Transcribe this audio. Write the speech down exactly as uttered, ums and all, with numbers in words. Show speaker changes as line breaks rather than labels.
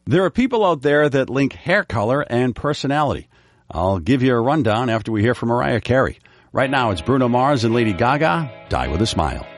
There are people out there that link hair color and personality. I'll give you a rundown after we hear from Mariah Carey. Right now, it's Bruno Mars and Lady Gaga, Die With a Smile.